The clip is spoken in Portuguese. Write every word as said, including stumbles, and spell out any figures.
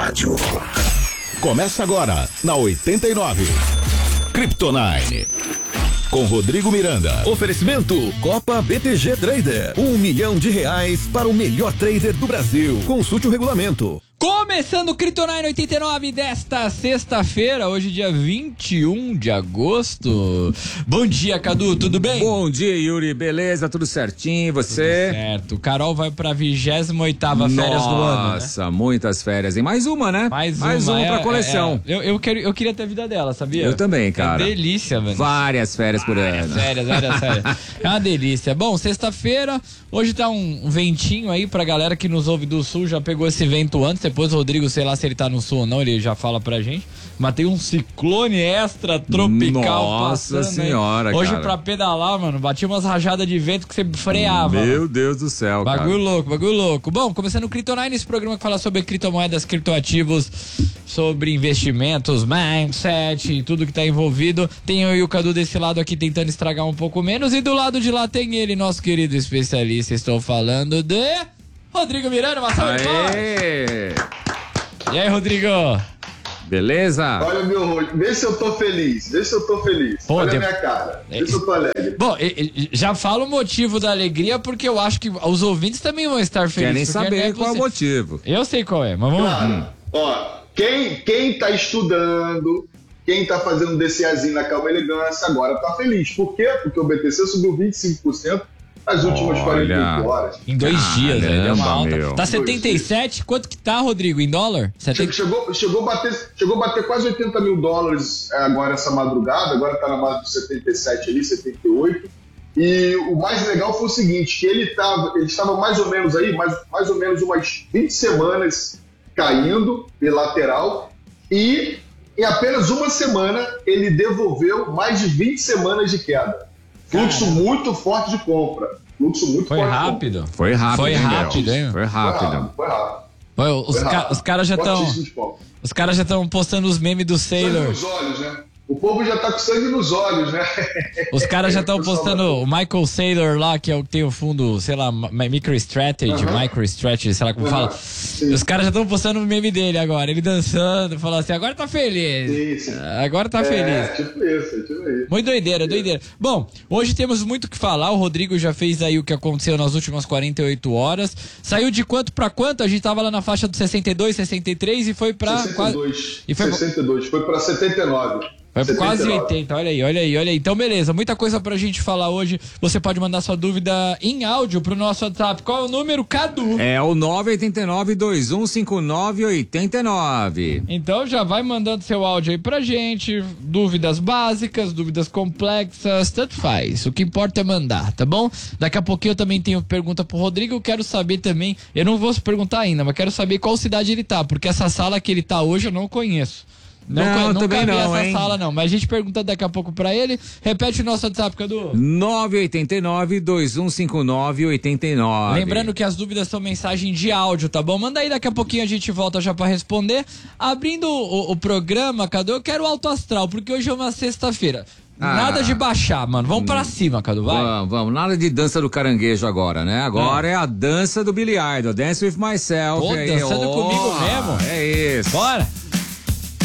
rádio. Começa agora, na oitenta e nove. Kryptonine. Com Rodrigo Miranda. Oferecimento Copa B T G Trader. Um milhão de reais para o melhor trader do Brasil. Consulte o regulamento. Começando o Kryptonine oitenta e nove desta sexta-feira, hoje dia vinte e um de agosto. Bom dia, Cadu, tudo bem? Bom dia, Yuri, beleza? Tudo certinho, e você? Tudo certo. Carol vai pra vigésima oitava férias do ano, né? Nossa, muitas férias. E mais uma, né? Mais, mais uma, uma pra é, coleção. É, é. Eu, eu, quero, eu queria ter a vida dela, sabia? Eu também, cara. É delícia, mano. Várias férias por ano. Férias, várias férias. É uma delícia. Bom, sexta-feira, hoje tá um ventinho aí pra galera que nos ouve do sul, já pegou esse vento antes, depois o Rodrigo, sei lá se ele tá no sul ou não, ele já fala pra gente. Mas tem um ciclone extra tropical. Nossa senhora, aí. Hoje cara. pra pedalar, mano, batia umas rajadas de vento que você freava. Meu mano. Deus do céu, Bagulho cara. louco, bagulho louco. Bom, começando o Kryptonine, esse programa que fala sobre criptomoedas, criptoativos, sobre investimentos, mindset e tudo que tá envolvido. Tem eu e o Cadu desse lado aqui tentando estragar um pouco menos, e do lado de lá tem ele, nosso querido especialista. Estou falando de Rodrigo Miranda, uma salva de palmas. Aê! E aí, Rodrigo? Beleza? Olha meu rosto, vê se eu tô feliz, vê se eu tô feliz. Pô, Olha de... a minha cara, vê se eu tô alegre. Bom, já falo o motivo da alegria, porque eu acho que os ouvintes também vão estar felizes. Querem saber é qual é o motivo. Eu sei qual é, mas vamos lá. Claro. Ó, quem, quem tá estudando, quem tá fazendo DCAzinho na Calma Elegância, agora tá feliz. Por quê? Porque o B T C subiu vinte e cinco por cento nas últimas Olha. quarenta e oito horas. Em dois Caramba, dias, né? Deu uma alta. meu. Tá setenta e sete? Quanto que tá, Rodrigo, em dólar? setenta... Chegou, chegou, a bater, chegou a bater quase oitenta mil dólares agora essa madrugada, agora tá na base de setenta e sete ali, setenta e oito. E o mais legal foi o seguinte, que ele tava, ele estava mais ou menos aí, mais, mais ou menos umas vinte semanas caindo pela lateral, e em apenas uma semana ele devolveu mais de vinte semanas de queda. Fluxo Caramba. muito forte de compra. Fluxo muito Foi forte rápido? Foi rápido, Foi hein, rápido, meu? hein? Foi Foi rápido. rápido. Foi rápido. Foi, os, Foi ca- rápido. os caras já estão. Fortíssimo de compra. Os caras já estão postando os memes do Sangue Sailor. nos olhos, né? O povo já tá com sangue nos olhos, né? Os caras já estão O pessoal postando vai- o Michael Saylor lá, que é o que tem o fundo, sei lá, mi- MicroStrategy, Uhum. MicroStrategy, sei lá como Uhum. fala. Sim. Os caras já estão postando o meme dele agora, ele dançando, falando assim, agora tá feliz. Sim, sim. Agora tá É, feliz. tipo isso, tipo isso. Muito doideira, doideira. Bom, hoje temos muito o que falar. O Rodrigo já fez aí o que aconteceu nas últimas quarenta e oito horas. Saiu de quanto pra quanto? A gente tava lá na faixa do sessenta e dois, sessenta e três e foi pra sessenta e dois. quase. E foi, sessenta e dois. Foi pra setenta e nove. foi pra quase setenta e nove. oitenta. Olha aí, olha aí, olha aí. Então, beleza. Muita coisa pra gente falar hoje. Você pode mandar sua dúvida em áudio pro nosso WhatsApp. Qual é o número, Cadu? É o nove oito nove, dois um cinco nove, oito nove. Então já vai mandando seu áudio aí pra gente, dúvidas básicas, dúvidas complexas, tanto faz. O que importa é mandar, tá bom? Daqui a pouquinho eu também tenho pergunta pro Rodrigo, eu quero saber também, eu não vou perguntar ainda, mas quero saber qual cidade ele tá, porque essa sala que ele tá hoje eu não conheço. Não, Não, conhe- nunca também vi não, essa hein? sala não, mas a gente pergunta daqui a pouco pra ele. Repete o nosso WhatsApp, Cadu. nove oito nove, dois um cinco nove, oito nove. Lembrando que as dúvidas são mensagem de áudio, tá bom? Manda aí, daqui a pouquinho a gente volta já pra responder. Abrindo o, o programa, Cadu, eu quero alto astral, porque hoje é uma sexta-feira. Ah. Nada de baixar, mano. Vamos pra cima, Cadu, vai. Vamos, vamos, nada de dança do caranguejo agora, né? Agora é, a dança do Billy Idol, Dance with Myself. Pô, aí, dançando ó, comigo mesmo? É isso. Bora!